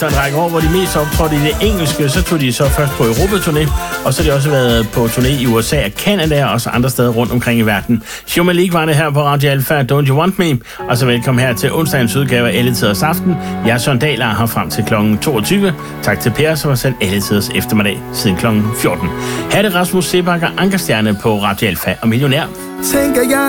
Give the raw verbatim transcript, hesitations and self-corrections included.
Så en række år, hvor de mest optrådte i det engelske, så tog de så først på Europaturné, og så har de også været på turné i U S A og Canada og også andre steder rundt omkring i verden. Human League var det her på Radio Alpha, Don't You Want Me? Og så velkommen her til onsdagens udgave af Alle Tiders Aften. Jeg er Søren Dahl her frem til klokken toogtyve. Tak til Per, som har sendt Alle Tiders eftermiddag siden klokken fjorten. Her er det Rasmus Seebach og Ankerstjerne på Radio Alpha og Millionær. Tænker jeg